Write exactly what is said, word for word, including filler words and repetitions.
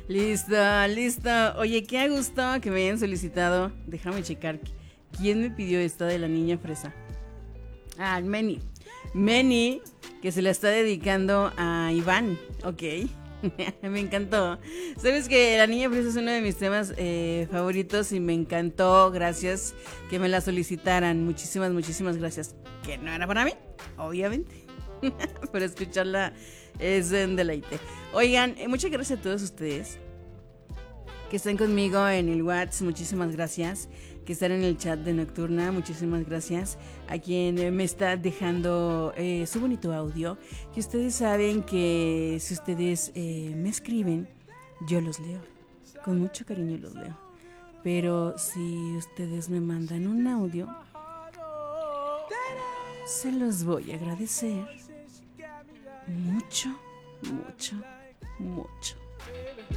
Listo, listo. Oye, qué a gusto que me hayan solicitado. Déjame checar. ¿Quién me pidió esta de la niña fresa? Ah, Meni. Meni, que se la está dedicando a Iván. Ok. Me encantó. Sabes que La Niña Fresa es uno de mis temas eh, favoritos y me encantó. Gracias que me la solicitaran. Muchísimas, muchísimas gracias. Que no era para mí, obviamente. Pero escucharla es un deleite. Oigan, eh, muchas gracias a todos ustedes que están conmigo en el WhatsApp. Muchísimas gracias. Que están en el chat de Nocturna. Muchísimas gracias a quien eh, me está dejando eh, su bonito audio. Que ustedes saben que si ustedes eh, me escriben, yo los leo. Con mucho cariño los leo. Pero si ustedes me mandan un audio, se los voy a agradecer mucho, mucho, mucho.